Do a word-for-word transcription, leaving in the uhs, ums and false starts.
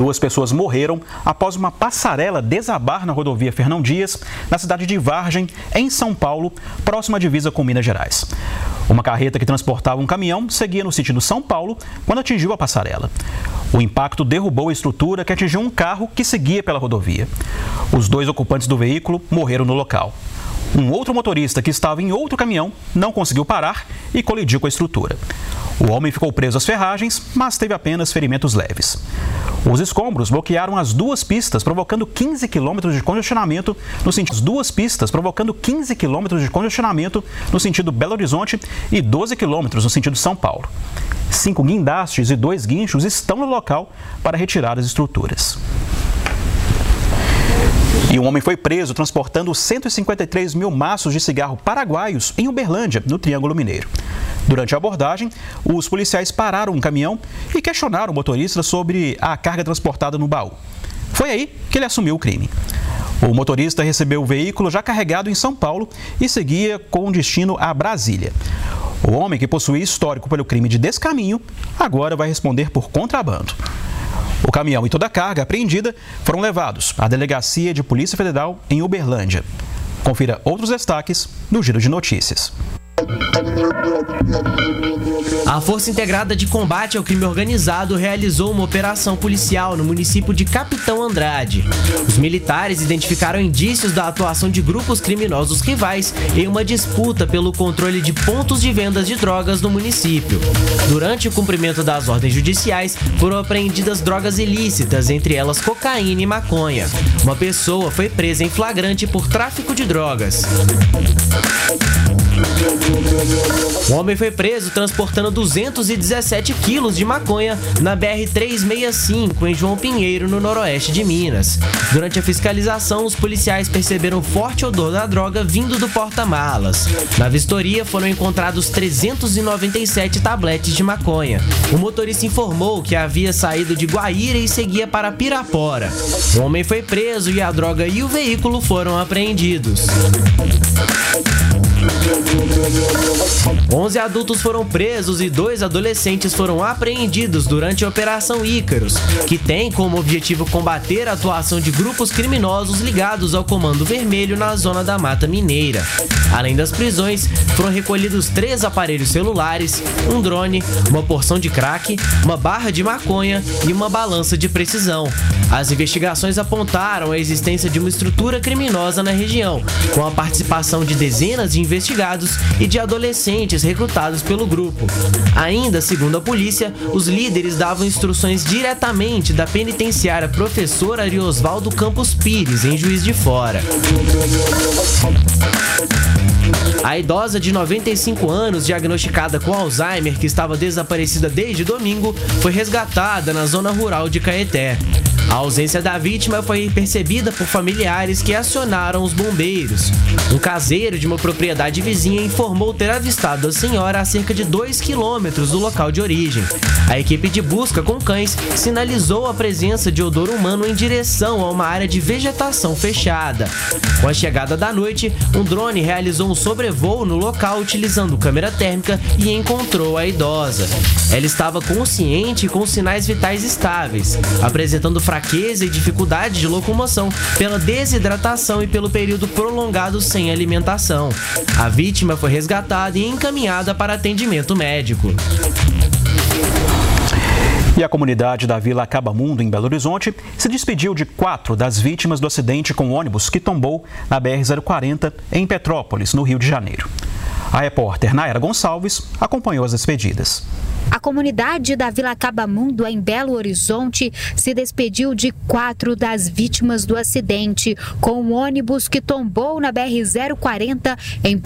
Duas pessoas morreram após uma passarela desabar na rodovia Fernão Dias, na cidade de Vargem, em São Paulo, próxima à divisa com Minas Gerais. Uma carreta que transportava um caminhão seguia no sentido São Paulo quando atingiu a passarela. O impacto derrubou a estrutura que atingiu um carro que seguia pela rodovia. Os dois ocupantes do veículo morreram no local. Um outro motorista que estava em outro caminhão não conseguiu parar e colidiu com a estrutura. O homem ficou preso às ferragens, mas teve apenas ferimentos leves. Os escombros bloquearam as duas pistas, provocando quinze quilômetros de congestionamento no sentido duas pistas, provocando quinze quilômetros de congestionamento no sentido Belo Horizonte e doze quilômetros no sentido São Paulo. Cinco guindastes e dois guinchos estão no local para retirar as estruturas. E um homem foi preso transportando cento e cinquenta e três mil maços de cigarro paraguaios em Uberlândia, no Triângulo Mineiro. Durante a abordagem, os policiais pararam um caminhão e questionaram o motorista sobre a carga transportada no baú. Foi aí que ele assumiu o crime. O motorista recebeu o veículo já carregado em São Paulo e seguia com destino a Brasília. O homem, que possuía histórico pelo crime de descaminho, agora vai responder por contrabando. O caminhão e toda a carga apreendida foram levados à Delegacia de Polícia Federal em Uberlândia. Confira outros destaques no Giro de Notícias. A Força Integrada de Combate ao Crime Organizado realizou uma operação policial no município de Capitão Andrade. Os militares identificaram indícios da atuação de grupos criminosos rivais em uma disputa pelo controle de pontos de vendas de drogas no município. Durante o cumprimento das ordens judiciais, foram apreendidas drogas ilícitas, entre elas cocaína e maconha. Uma pessoa foi presa em flagrante por tráfico de drogas. O homem foi preso transportando duzentos e dezessete quilos de maconha na B R trezentos e sessenta e cinco, em João Pinheiro, no noroeste de Minas. Durante a fiscalização, os policiais perceberam forte odor da droga vindo do porta-malas. Na vistoria, foram encontrados trezentos e noventa e sete tabletes de maconha. O motorista informou que havia saído de Guaíra e seguia para Pirapora. O homem foi preso e a droga e o veículo foram apreendidos. onze adultos foram presos e dois adolescentes foram apreendidos durante a Operação Ícaros, que tem como objetivo combater a atuação de grupos criminosos ligados ao Comando Vermelho na zona da Mata Mineira. Além das prisões, foram recolhidos três aparelhos celulares, um drone, uma porção de crack, uma barra de maconha e uma balança de precisão. As investigações apontaram a existência de uma estrutura criminosa na região, com a participação de dezenas de investigados e de adolescentes recrutados pelo grupo. Ainda, segundo a polícia, os líderes davam instruções diretamente da penitenciária Professor Ariosvaldo Campos Pires, em Juiz de Fora. A idosa de noventa e cinco anos, diagnosticada com Alzheimer, que estava desaparecida desde domingo, foi resgatada na zona rural de Caeté. A ausência da vítima foi percebida por familiares que acionaram os bombeiros. Um caseiro de uma propriedade vizinha informou ter avistado a senhora a cerca de dois quilômetros do local de origem. A equipe de busca com cães sinalizou a presença de odor humano em direção a uma área de vegetação fechada. Com a chegada da noite, um drone realizou um sobrevoo no local utilizando câmera térmica e encontrou a idosa. Ela estava consciente e com sinais vitais estáveis, apresentando fraqueza e dificuldade de locomoção pela desidratação e pelo período prolongado sem alimentação. A vítima foi resgatada e encaminhada para atendimento médico. E a comunidade da Vila Acabamundo, em Belo Horizonte, se despediu de quatro das vítimas do acidente com ônibus que tombou na B R zero quarenta, em Petrópolis, no Rio de Janeiro. A repórter Nayara Gonçalves acompanhou as despedidas. A comunidade da Vila Acabamundo, em Belo Horizonte, se despediu de quatro das vítimas do acidente com o ônibus que tombou na B R zero quarenta, em